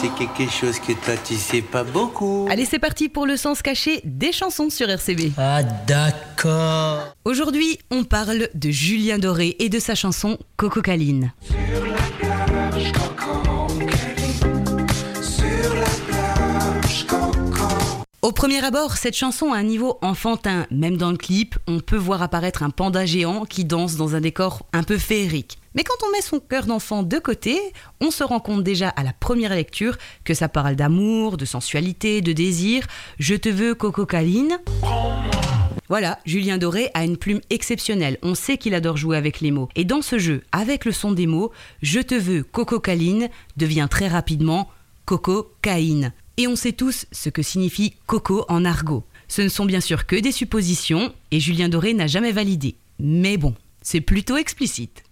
c'est quelque chose que toi tu sais pas beaucoup. Allez, c'est parti pour le sens caché des chansons sur RCB. Ah d'accord. Aujourd'hui, on parle de Julien Doré et de sa chanson Coco Caline. Sur la plage, Coco Caline. Sur la plage, Coco. Au premier abord, cette chanson a un niveau enfantin. Même dans le clip, on peut voir apparaître un panda géant qui danse dans un décor un peu féerique. Mais quand on met son cœur d'enfant de côté, on se rend compte déjà à la première lecture que ça parle d'amour, de sensualité, de désir. Je te veux, Coco Caline. Voilà, Julien Doré a une plume exceptionnelle. On sait qu'il adore jouer avec les mots. Et dans ce jeu, avec le son des mots, Je te veux, Coco Caline devient très rapidement Coco Caïne. Et on sait tous ce que signifie coco en argot. Ce ne sont bien sûr que des suppositions et Julien Doré n'a jamais validé. Mais bon, c'est plutôt explicite.